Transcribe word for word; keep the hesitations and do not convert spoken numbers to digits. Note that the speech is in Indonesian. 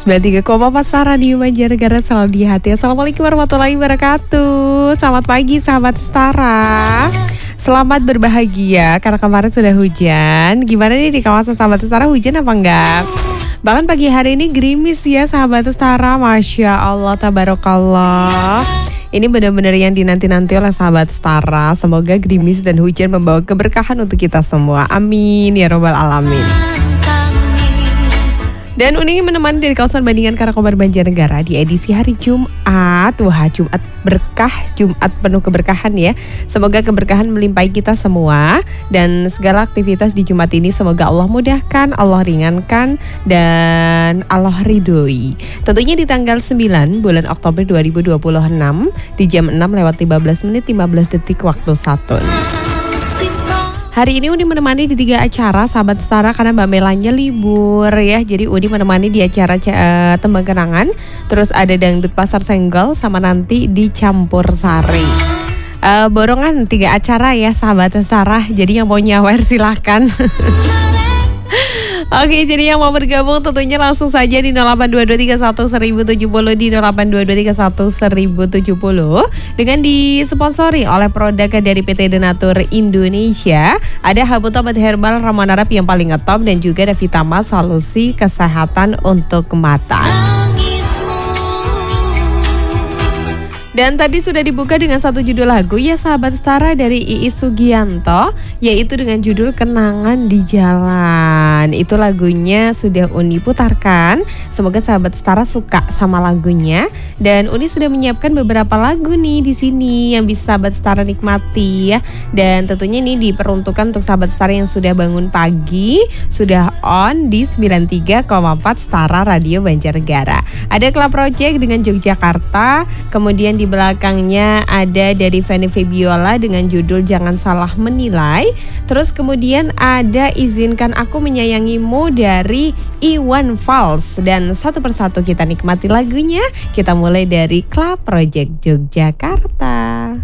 sembilan puluh tiga koma empat Star Radio Banjarnegara selalu di hati. Assalamualaikum warahmatullahi wabarakatuh. Selamat pagi sahabat Setara. Selamat berbahagia karena kemarin sudah hujan. Gimana nih di kawasan sahabat Setara, hujan apa enggak? Bahkan pagi hari ini gerimis ya sahabat Setara. Masya Allah, tabarakallah. Ini benar-benar yang dinanti-nanti oleh sahabat Setara. Semoga gerimis dan hujan membawa keberkahan untuk kita semua. Amin ya robbal alamin. Dan Uni menemani dari kawasan Bandingan Karakobar Banjarnegara di edisi hari Jumat. Wah, Jumat berkah, Jumat penuh keberkahan ya. Semoga keberkahan melimpahi kita semua. Dan segala aktivitas di Jumat ini semoga Allah mudahkan, Allah ringankan, dan Allah ridhoi. Tentunya di tanggal sembilan bulan Oktober dua ribu dua puluh enam di jam enam lewat lima belas menit lima belas detik waktu Satun. Hari ini Uni menemani di tiga acara sahabat Setara karena Mbak Melanya libur ya. Jadi Uni menemani di acara uh, Tembang Kenangan, terus ada Dangdut Pasar Senggol, sama nanti di Campur Sari. Uh, borongan tiga acara ya sahabat Setara. Jadi yang mau nyawer silahkan. Oke, jadi yang mau bergabung tentunya langsung saja di nol delapan dua dua tiga satu seribu tujuh puluh di nol delapan dua dua tiga satu seribu tujuh puluh dengan disponsori oleh produk dari P T Denatur Indonesia. Ada Habuto obat herbal ramuan Arab yang paling ngetop dan juga ada Vitama solusi kesehatan untuk mata. Dan tadi sudah dibuka dengan satu judul lagu ya sahabat Setara dari Iis Sugianto, yaitu dengan judul Kenangan di Jalan. Itu lagunya sudah Uni putarkan. Semoga sahabat Setara suka sama lagunya. Dan Uni sudah menyiapkan beberapa lagu nih di sini yang bisa sahabat Setara nikmati ya. Dan tentunya ini diperuntukkan untuk sahabat Setara yang sudah bangun pagi, sudah on di sembilan puluh tiga koma empat Setara Radio Banjarnegara. Ada Club Project dengan Yogyakarta, kemudian di belakangnya ada dari Fanny Febiola dengan judul Jangan Salah Menilai. Terus kemudian ada Izinkan Aku Menyayangimu dari Iwan Fals. Dan satu persatu kita nikmati lagunya. Kita mulai dari Club Project Yogyakarta.